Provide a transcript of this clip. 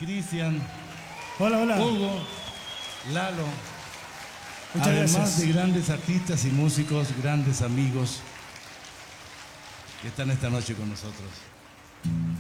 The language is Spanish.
Cristian, Hola, hola. Hugo, Lalo. Muchas Además gracias. de grandes artistas y músicos, grandes amigos que están esta noche con nosotros.